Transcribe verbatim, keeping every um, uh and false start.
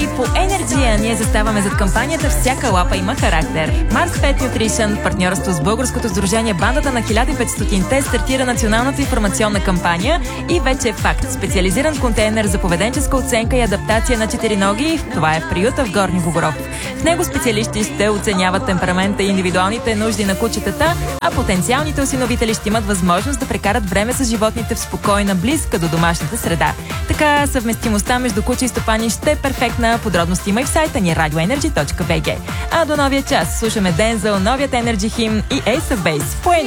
по Energy, ние заставаме зад кампанията "Всяка лапа има характер". Mars Pet Nutrition, в партньорство с българското сдружение Бандата на хиляда и петстотинте, стартира националната информационна кампания и вече е факт. Специализиран контейнер за поведенческа оценка и адаптация на четириноги. Това е в приюта в Горни Богород. В него специалисти ще оценяват темперамента и индивидуалните нужди на кучетата, а потенциалните осиновители ще имат възможност да прекарат време с животните в спокойна, близка до домашната среда. Така съвместимостта между куче и стопани ще е перфектна. Подробности има и в сайта ни радио енерджи точка би джи. А до новия час слушаме Дензел, новият Energy химн и Ace of Base по Energy.